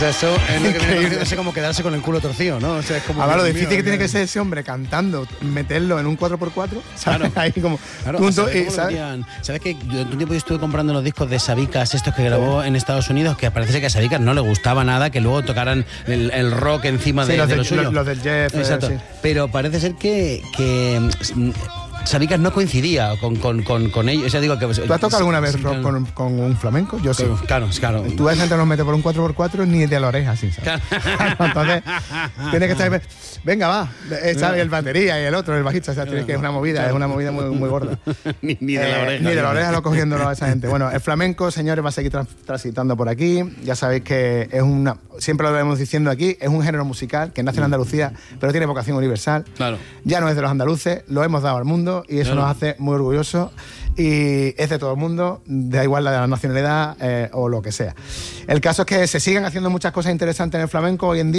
sea, eso es lo que viene conociéndose como quedarse con el culo torcido, ¿no? O sea, es como... Ahora, lo difícil que tiene que ser ese hombre cantando, meterlo en un 4x4, ¿sabes? Claro. Ahí como... Claro, punto, ¿sabes? ¿Sabes que durante un tiempo yo estuve comprando los discos de Sabicas, estos que grabó en Estados Unidos, que parece que a Sabicas no le gustaba nada que luego tocaran el rock encima de lo suyo? Los del Jeff. Exacto. Sí. Pero parece ser que Sabicas no coincidía con ellos. O sea, digo que, ¿Tú has tocado alguna vez rock con un flamenco? Yo sí. Claro. Tú ves gente nos mete por un 4x4 ni de la oreja, así, ¿sabes? Entonces, tiene que estar... Venga, va. ¿Sabes? El batería y el otro, el bajista. O sea, tiene que es una movida muy gorda. ni de la oreja. Ni de la oreja lo cogiéndolo a esa gente. Bueno, el flamenco, señores, va a seguir transitando por aquí. Ya sabéis que es una... Siempre lo vemos diciendo aquí, es un género musical que nace en Andalucía, pero tiene vocación universal. Claro. Ya no es de los andaluces, lo hemos dado al mundo y eso nos hace muy orgullosos. Y es de todo el mundo, da igual la nacionalidad o lo que sea. El caso es que se siguen haciendo muchas cosas interesantes en el flamenco hoy en día.